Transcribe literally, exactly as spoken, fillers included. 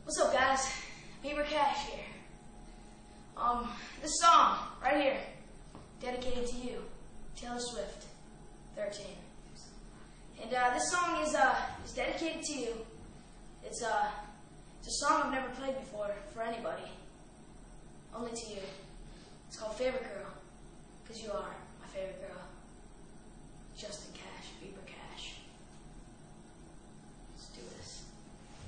What's up, guys? Beaver Cash here. Um, this song right here, dedicated to you, Taylor Swift, thirteen. And uh, this song is uh is dedicated to you. It's uh it's a song I've never played before for anybody, only to you. It's called Favorite Girl, 'cause you are.